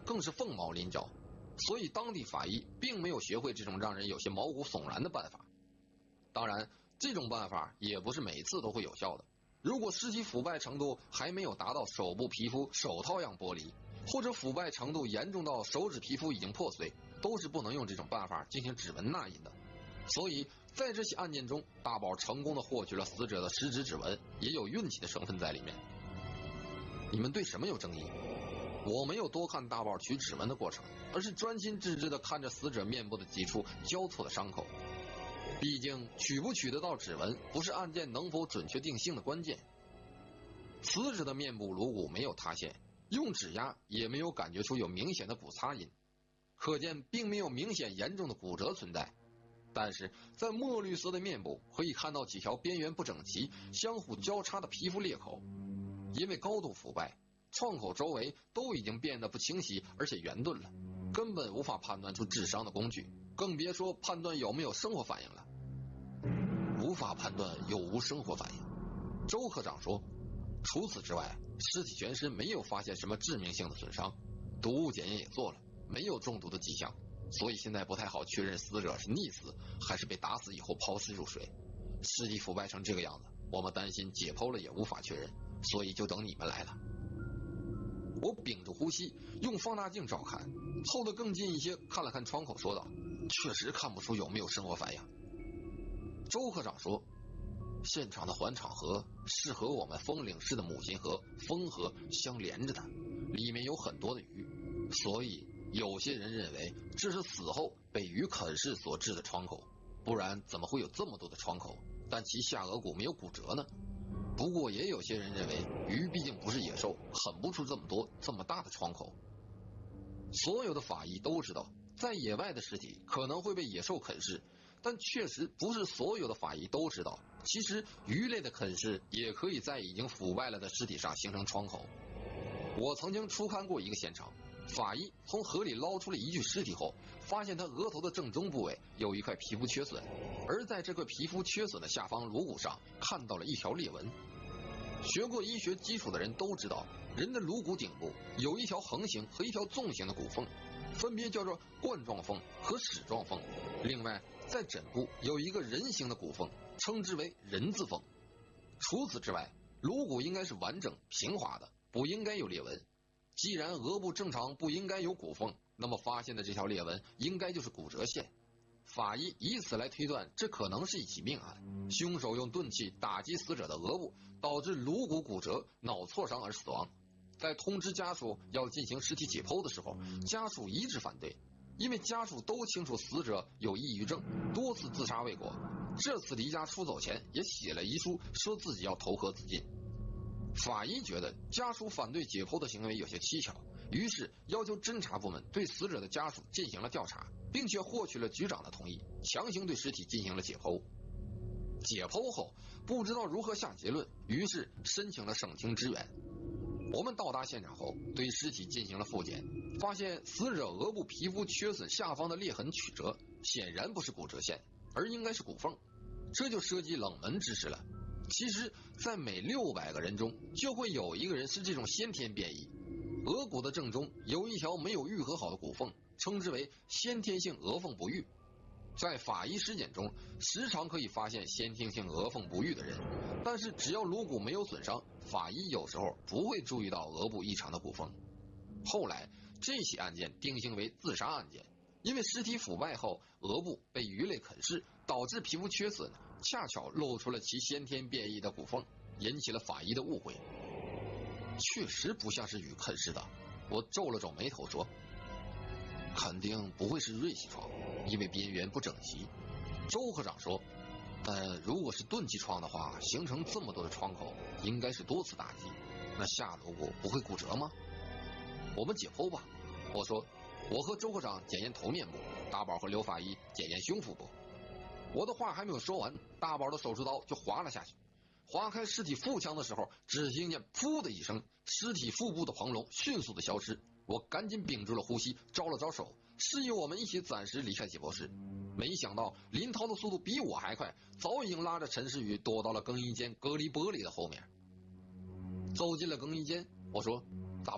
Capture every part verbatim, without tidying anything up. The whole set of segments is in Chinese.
更是凤毛麟角，所以当地法医并没有学会这种让人有些毛骨悚然的办法。当然，这种办法也不是每次都会有效的。如果尸体腐败程度还没有达到手部皮肤手套样剥离，或者腐败程度严重到手指皮肤已经破碎，都是不能用这种办法进行指纹捺印的。所以在这起案件中，大宝成功的获取了死者的食指指纹，也有运气的成分在里面。你们对什么有争议？我没有多看大宝取指纹的过程，而是专心致志地看着死者面部的几处交错的伤口。毕竟取不取得到指纹不是案件能否准确定性的关键。死者的面部颅骨没有塌陷，用指压也没有感觉出有明显的骨擦音，可见并没有明显严重的骨折存在。但是在墨绿色的面部可以看到几条边缘不整齐、相互交叉的皮肤裂口，因为高度腐败，创口周围都已经变得不清晰，而且圆钝了，根本无法判断出致伤的工具，更别说判断有没有生活反应了。无法判断有无生活反应。周科长说，除此之外，尸体全身没有发现什么致命性的损伤，毒物检验也做了，没有中毒的迹象，所以现在不太好确认死者是溺死还是被打死以后抛尸入水。尸体腐败成这个样子，我们担心解剖了也无法确认，所以就等你们来了。我屏住呼吸，用放大镜照看，凑得更近一些，看了看窗口，说道：确实看不出有没有生活反应。周科长说，现场的环场河是和我们枫岭市的母亲河枫河相连着的，里面有很多的鱼，所以有些人认为这是死后被鱼啃噬所致的创口，不然怎么会有这么多的创口，但其下颌骨没有骨折呢？不过也有些人认为鱼毕竟不是野兽，啃不出这么多这么大的创口。所有的法医都知道，在野外的尸体可能会被野兽啃噬，但确实不是所有的法医都知道，其实鱼类的啃噬也可以在已经腐败了的尸体上形成创口。我曾经初勘过一个现场，法医从河里捞出了一具尸体后，发现他额头的正中部位有一块皮肤缺损，而在这块皮肤缺损的下方颅骨上看到了一条裂纹。学过医学基础的人都知道，人的颅骨顶部有一条横行和一条纵行的骨缝，分别叫做冠状缝和矢状缝。另外，在枕部有一个人形的骨缝，称之为人字缝。除此之外，颅骨应该是完整平滑的，不应该有裂纹。既然额部正常不应该有骨缝，那么发现的这条裂纹应该就是骨折线。法医以此来推断，这可能是一起命案，凶手用钝器打击死者的额部，导致颅骨骨折、脑挫伤而死亡。在通知家属要进行尸体解剖的时候，家属一致反对，因为家属都清楚死者有抑郁症，多次自杀未果，这次离家出走前也写了遗书，说自己要投河自尽。法医觉得家属反对解剖的行为有些蹊跷，于是要求侦查部门对死者的家属进行了调查，并且获取了局长的同意，强行对尸体进行了解剖。解剖后不知道如何下结论，于是申请了省厅支援。我们到达现场后，对尸体进行了复检，发现死者额部皮肤缺损下方的裂痕曲折，显然不是骨折线，而应该是骨缝。这就涉及冷门知识了。其实在每六百个人中就会有一个人是这种先天变异。额骨的正中有一条没有愈合好的骨缝，称之为先天性额缝不愈。在法医尸检中时常可以发现先天性额缝不愈的人，但是只要颅骨没有损伤，法医有时候不会注意到额部异常的骨缝。后来这起案件定性为自杀案件，因为尸体腐败后额部被鱼类啃噬，导致皮肤缺损，恰巧露出了其先天变异的骨缝，引起了法医的误会。确实不像是鱼啃噬的，我皱了皱眉头说，肯定不会是锐器创，因为边缘不整齐。周科长说，但如果是钝器创的话，形成这么多的创口，应该是多次打击，那下颅骨不会骨折吗？我们解剖吧。我说，我和周科长检验头面部，大宝和刘法医检验胸腹部。我的话还没有说完，大宝的手术刀就划了下去。划开尸体腹腔的时候，只听见噗的一声，尸体腹部的膨隆迅速的消失。我赶紧屏住了呼吸，招了招手，示意我们一起暂时离开解剖室。没想到林涛的速度比我还快，早已经拉着陈世宇躲到了更衣间隔离玻璃的后面。走进了更衣间，我说，大宝，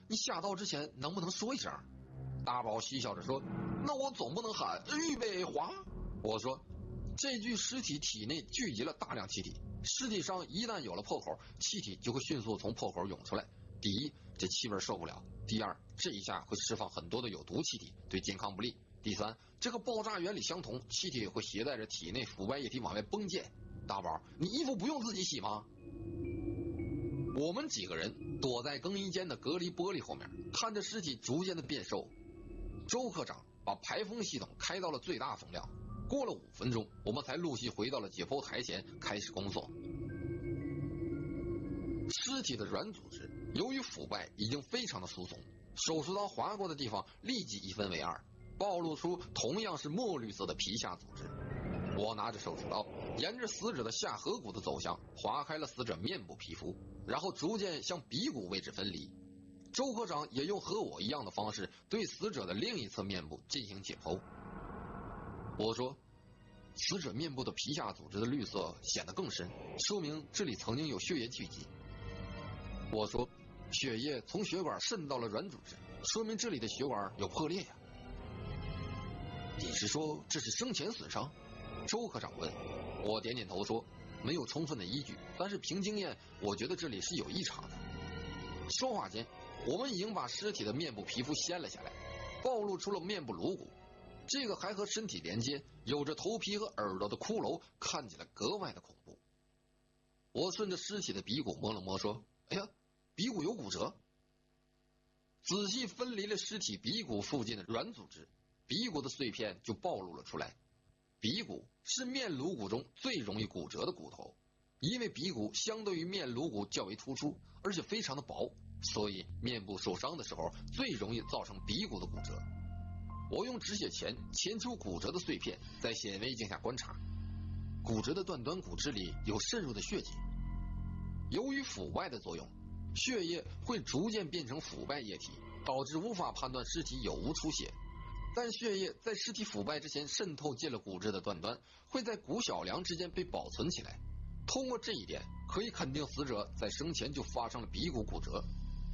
你下刀之前能不能说一声？大宝嬉笑着说，那我总不能喊预备滑。我说，这具尸体体内聚集了大量气体，尸体上一旦有了破口，气体就会迅速从破口涌出来。第一，这气味受不了；第二，这一下会释放很多的有毒气体，对健康不利；第三，这个爆炸原理相同，气体会携带着体内腐败液体往外崩溅。大宝，你衣服不用自己洗吗？我们几个人躲在更衣间的隔离玻璃后面，看着尸体逐渐的变瘦。周科长把排风系统开到了最大风量，过了五分钟，我们才陆续回到了解剖台前开始工作。尸体的软组织由于腐败已经非常的疏松，手术刀划过的地方立即一分为二，暴露出同样是墨绿色的皮下组织。我拿着手术刀沿着死者的下颌骨的走向划开了死者面部皮肤，然后逐渐向鼻骨位置分离。周科长也用和我一样的方式对死者的另一侧面部进行解剖。我说，死者面部的皮下组织的绿色显得更深，说明这里曾经有血液聚集。我说，血液从血管渗到了软组织，说明这里的血管有破裂呀。你是说这是生前损伤？周科长问。我点点头说，没有充分的依据，但是凭经验，我觉得这里是有异常的。说话间，我们已经把尸体的面部皮肤掀了下来，暴露出了面部颅骨，这个还和身体连接，有着头皮和耳朵的骷髅，看起来格外的恐怖。我顺着尸体的鼻骨摸了摸，说，哎呀，鼻骨有骨折。仔细分离了尸体鼻骨附近的软组织，鼻骨的碎片就暴露了出来。鼻骨是面颅骨中最容易骨折的骨头，因为鼻骨相对于面颅骨较为突出，而且非常的薄，所以面部受伤的时候最容易造成鼻骨的骨折。我用止血钳钳出骨折的碎片，在显微镜下观察，骨折的断端骨质里有渗入的血迹。由于腐败的作用，血液会逐渐变成腐败液体，导致无法判断尸体有无出血。但血液在尸体腐败之前渗透进了骨质的断端，会在骨小梁之间被保存起来。通过这一点，可以肯定死者在生前就发生了鼻骨骨折。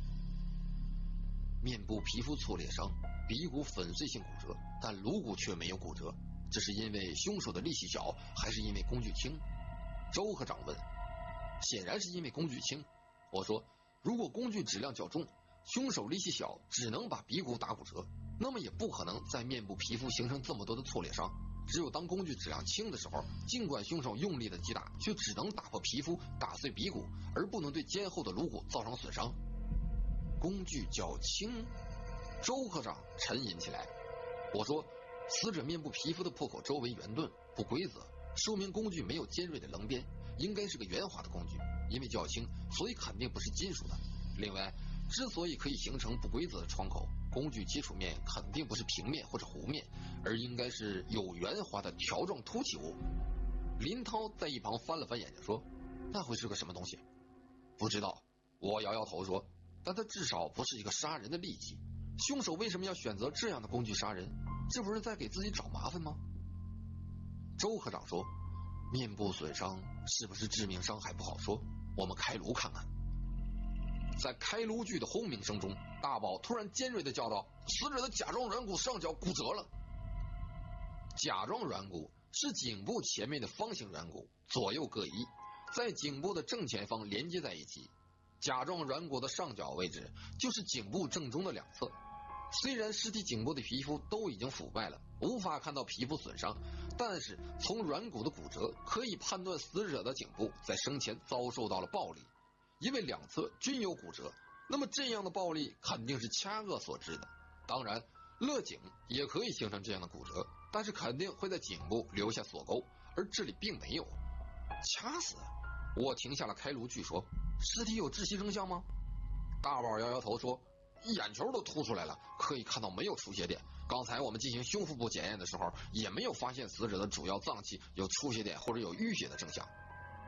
面部皮肤挫裂伤，鼻骨粉碎性骨折，但颅骨却没有骨折，这是因为凶手的力气小，还是因为工具轻？周科长问。显然是因为工具轻。我说，如果工具质量较重，凶手力气小，只能把鼻骨打骨折，那么也不可能在面部皮肤形成这么多的挫裂伤。只有当工具质量轻的时候，尽管凶手用力的击打，却只能打破皮肤，打碎鼻骨，而不能对肩后的颅骨造成损伤。工具较轻？周科长沉吟起来。我说，死者面部皮肤的破口周围圆钝不规则，说明工具没有尖锐的棱边，应该是个圆滑的工具，因为较轻，所以肯定不是金属的。另外，之所以可以形成不规则的窗口，工具接触面肯定不是平面或者弧面，而应该是有圆滑的条状凸起物。林涛在一旁翻了翻眼睛说，那会是个什么东西？不知道。我摇摇头说，但它至少不是一个杀人的利器。凶手为什么要选择这样的工具杀人？这不是在给自己找麻烦吗？周科长说，面部损伤是不是致命伤还不好说，我们开颅看看。在开颅锯的轰鸣声中，大宝突然尖锐地叫道，死者的甲状软骨上角骨折了。甲状软骨是颈部前面的方形软骨，左右各一，在颈部的正前方连接在一起。甲状软骨的上角位置就是颈部正中的两侧。虽然尸体颈部的皮肤都已经腐败了，无法看到皮肤损伤，但是从软骨的骨折可以判断死者的颈部在生前遭受到了暴力。因为两侧均有骨折，那么这样的暴力肯定是掐扼所致的。当然，勒颈也可以形成这样的骨折，但是肯定会在颈部留下锁沟，而这里并没有。掐死？我停下了开颅锯说，尸体有窒息征象吗？大宝摇摇头说，眼球都凸出来了，可以看到没有出血点。刚才我们进行胸腹部检验的时候，也没有发现死者的主要脏器有出血点或者有淤血的征象。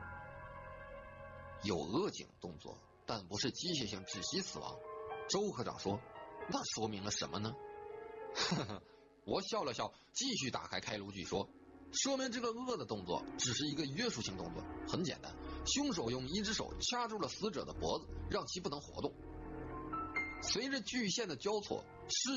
有扼颈动作，但不是机械性窒息死亡。周科长说，那说明了什么呢？呵呵，我笑了笑，继续打开开颅锯说，说明这个扼的动作只是一个约束性动作，很简单，凶手用一只手掐住了死者的脖子，让其不能活动。 随着距线的交错，事